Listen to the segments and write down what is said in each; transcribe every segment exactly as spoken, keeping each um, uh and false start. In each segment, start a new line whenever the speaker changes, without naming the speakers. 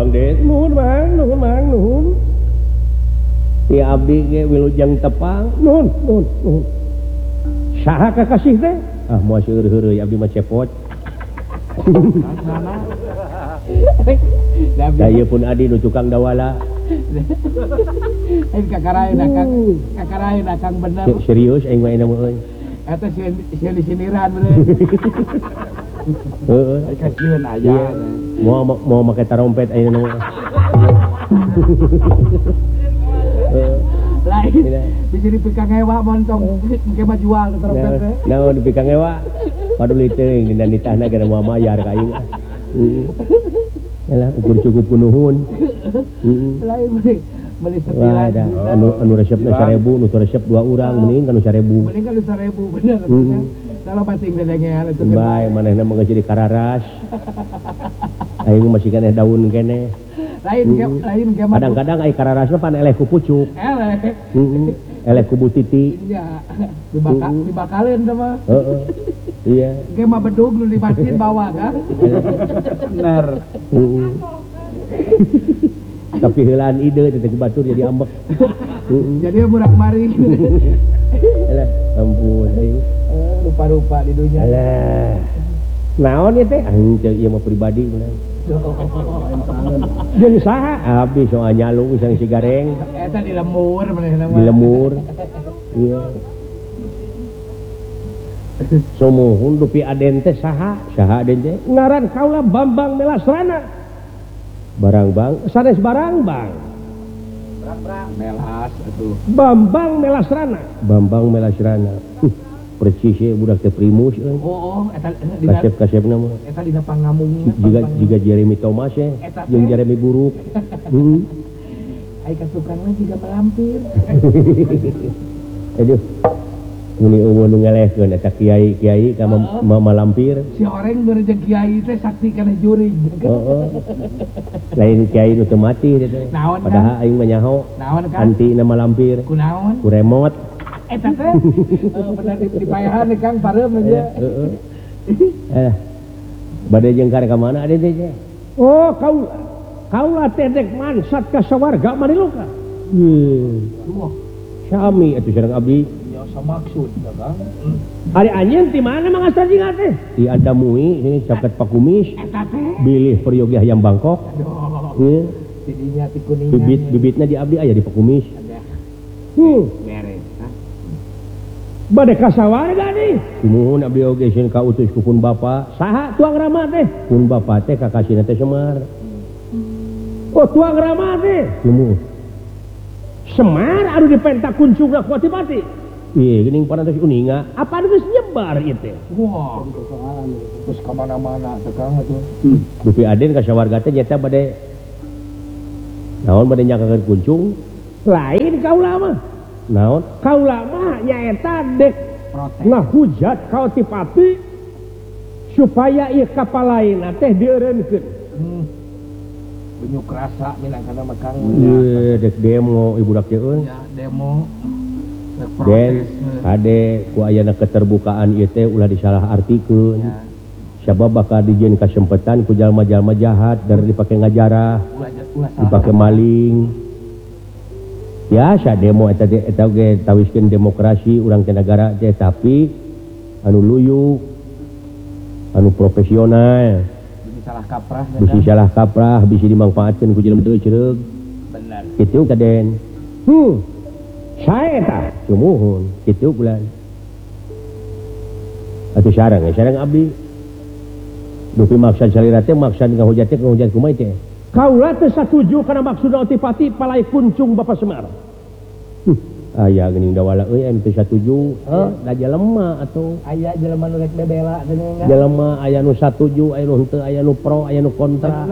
Bang Des nuhun Bang nuhun Bang nuhun ti abdi ge wilujeng tepang nuhun nuhun nuhun saha kakasih teh ah moal seueur-heureuy abdi mah cepot Daya pun adi nu tukang dawala
aing kakaraeun akang kakaraeun akang bener
serius aing mah enak mah euy
eta sieun siniran bener
heeh
kasieun aya
mau mau make tarompet ayeuna mah
lain bisa dipikang ewa montong engke mah jual tarompet teh
naon dipikang ewa paduli teuing dina nitahna gara moal mayar ka aing heeh yalah ukur cukup kunuhun heeh
lain beli beli sepilan
anu anu resepna seribu nu resep dua urang mending kan seribu
mending kan seribu bener kalau pating dedengean itu
bae manehna mah geus jadi kararas aing masih keneh daun keneh
lain lain ge
kadang-kadang ai kararas mah pan eleh ku pucuk
eleh
heeh eleh ku butiti
iya dibakal dibakaleun teh mah
heeh iya
ge mah bedug nu di masjid bawa kan bener
heeh tapi heulaan ide teh batur jadi ambek
jadi murak-mari
alah ampun aing
rupa-rupa di dunia
alah naon ieu teh aing teh ieu mah pribadi mah jeung saha abdi soal nyalung sang si gareng
eta di lemur manehna mah
di lemur iya sumuhun dupi aden teh saha saha aden teh ngaran kaula Bambang Melasrana barang bang sanes barang bang
berang-berang melas atuh
Bambang Melasrana Bambang Melasrana percis ya budak teh primus euy
oh oh eta
kasep-kasepna mah
eta dina pangamung
juga juga Jeremy Thomas ya jeung Jeremy Buruk heeh
ai kasukan mah juga melampir
aduh muni eueuh nu ngelehkeun eta kiai-kiai ka malampir
si oreng beureuh kiai teh sakti kana jurig
heeh lain kiai nu teu mati teh padahal aing mah nyaho
naon kan
anti na malampir
kunaon
ku remote
eta teh bener dipayahan Kang pareum aja
heeh eh bade jeung ka mana ade teh oh kaula kaula teh dek mansat ka sawarga maniluka heuh sami atuh sareng abdi
ya samaksud ya Kang
ari anjeun ti mana mangasar jeung teh di Adamui ini caket Pakumis
eta teh
bilih peryogi hayam Bangkok
heeh didinya ti kuningan
bibit-bibitna di abdi aya di Pakumis
hmm beres
bade ka sawarga nih sumuhun abdi oge sieun kautus ku pun bapa saha tuang rama teh pun bapa teh kakasina teh Semar oh tuang rama teh sumuhun Semar anu dipentak kuncungna ku Adipati ieu geuning parantos uninga apa anu geus nyebar ieu teh
wah geus ka mana-mana teh Kang atuh
dupi aden ka sawarga teh nyaeta bade naon bade nyakakeun kuncung lain kaula mah naon kaula mah nyaeta dek ngahujat ka Adipati supaya ieu kapal lain teh dieureunkeun
benyuk rasa minangkana mah Kang
ieu dek demo ibu budak teh euy
ya demo
den kade ku ayana keterbukaan ieu teh ulah disalahartikeun sabab bakal dijieun kasempetan ku jalma-jalma jahat dari dipake ngajarah dipake maling biasa demo eta eta ge tawiskeun demokrasi urang teh nagara teh tapi anu luyu anu profesional
bisi salah kaprah
bisi salah kaprah bisi dimangpaatkeun ku jelema teu cereug
bener
kitu kaden hmm sae tah sumuhun kitu bulan atuh sareng sareng abdi dupi maksud salira teh maksud ngahujat teh ngahujat kumaha teh kaula teh satuju kana maksud Adipati palai kuncung Bapak Semar aya geuning dawala euy anu teu satuju heuh da jelema atuh
aya jelema nu rek bebela teh
jelema aya nu satuju aya nu henteu aya nu pro aya nu kontra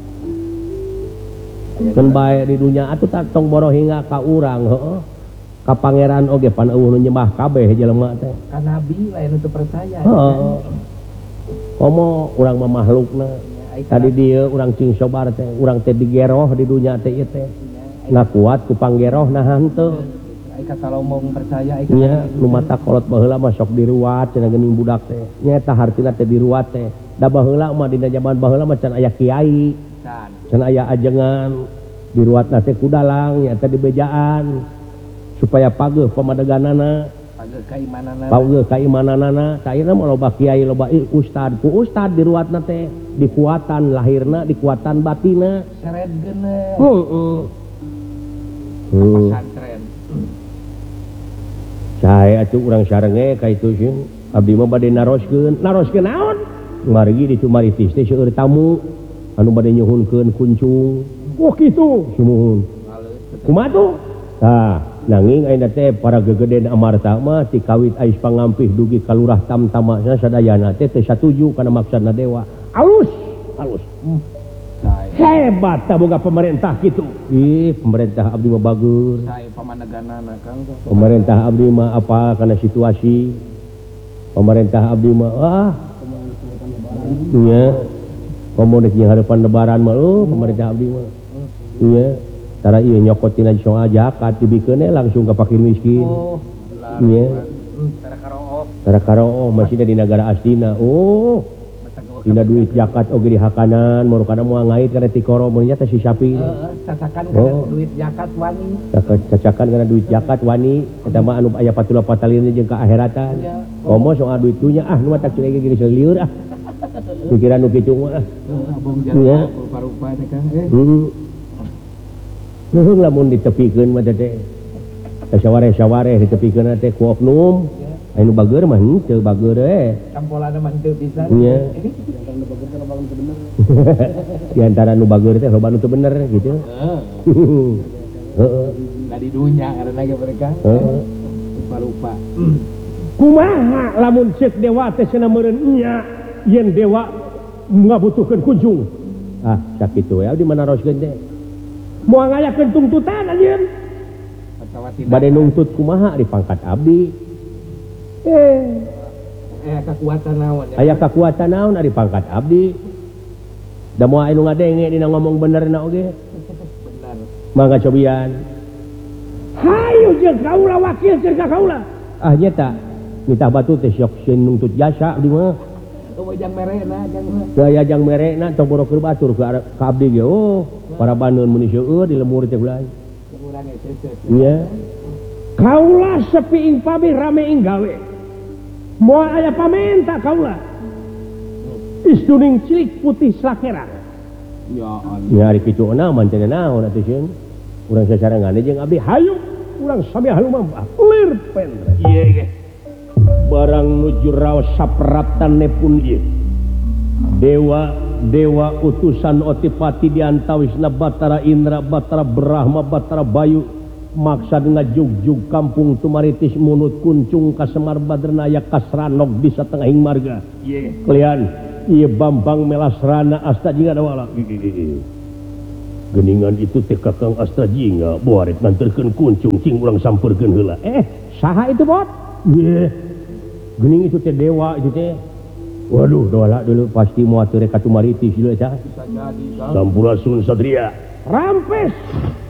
keun bae di dunya atuh tong boro hingga ka urang heuh ka pangeran oge pan eueuh nu nyembah kabeh jelema teh
ka nabi lain nu teu percaya
heeh komo urang mah makhlukna tadi dieu urang cing sobar teh urang teh digeroh di dunya teh ieu teh ngakuat ku panggeroh nah henteu
ai kata lomong percaya ai
nya nu mata kolot baheula mah sok diruat cenah geuning budak teh nya eta hartina teh diruat teh da baheula mah dina zaman baheula mah can aya kiai cenah aya ajengan diruatna teh ku dalang nyata di bejaan supaya pageuh pamadeganana
pageuh kaimananana
pageuh kaimananana saeuna mah loba kiai loba ustad ku ustad diruatna teh dikuatan lahirna dikuatan batina
seredgeun
heeh
pesantren
sae atuh urang sarenge ka itu sieun abdi mah bade naroskeun naroskeun naon margi di Tumaritis teh seueur tamu anu bade nyuhunkeun kuncung oh kitu sumuhun kumaha tuh tah nanging ayeuna teh para gegeden amarta mah ti kawit ais pangampih dugi ka lurah tamtamasna sadayana teh teu satuju kana maksudna dewa alus alus hmm. Hebat tak boga pemerintah gitu ih pemerintah abdi mah bagus
sae pamaneganana Kang
pemerintah abdi mah apa kana situasi pemerintah abdi mah ah iya komunik yang harapan lebaran mah oh pemerintah abdi mah iya tara ieu nyokotin aja soal zakat dibikeun langsung ka fakir miskin
oh
iya
tara karoo
tara karoo masih di negara aslina oh dina duit zakat oge di hakanan murukana moal ngait kana ti koro mun nya teh si sapi
heeh cacakan kana duit zakat wani
cacakan kana duit zakat wani eta mah anu aya patula patalina jeung ka akhiratan komo soal duit dunya ah nu mah tak cilege gini lieur ah pikiran nu kitu mah
abang jalma rupa-rupa teh Kang eh
heeh nuhung lamun ditepikeun mah teh sawareh-sawareh ditepikeun teh ku oknum anu bageur mah henteu bageur eh
campolana mah henteu pisan
nya di antara nu bageur teh loba nu teu bener gitu
heeh
heeh
da di dunya karena ge mereka
heeh
rupa-rupa
kumaha lamun ceuk dewa teh cenah meureun nya yen dewa ngabutuhkeun kunjung ah sakitu ya di mana roskeun teh moal ngayakeun tuntutan anjeun bade nuntut kumaha di pangkat abdi eh
aya kakuatan naon
aya kakuatan naon di pangkat abdi da moal anu ngadenge dina ngomong benerna oge
bener
mangga cobian hayu jeung kaula wakil jeung kaula ah nya ta mitah batu teh sok sieun nuntut jasa di mah
oh jang merena jang mah
daya jang merena tong borokeun batur ka abdi ge oh para baneun mun seueur di lemur teh ulah
kurang eta
iya kaula sepi ing pabeh rame ing gawe moal aya pamenta kaula isduning cilik putih sakerang
ya
ya ari kitu naon teh naon atuh sieun urang sasarengan jeung abdi hayu urang sami halu mah lir pendre
ieu ge
barang nuju raos sapraptane pun ieu dewa dewa utusan Otipati diantawisna Batara Indra Batara Brahma Batara Bayu maksad ngajugjug kampung Tumaritis munut kuncung ka Semar Badrnaya kasranog di satengahing marga
ieu
kalian ieu Bambang Melasrana Astajinga dawala geningan itu teh Kakang Astajinga boarek nganterkeun kuncung cing urang sampeurkeun heula eh saha itu bot ye gening itu teh dewa itu teh waduh doala dulu pasti moal teu rek ka Tumaritis dulu eta
bisa jadi
Sampurasun Satria rampes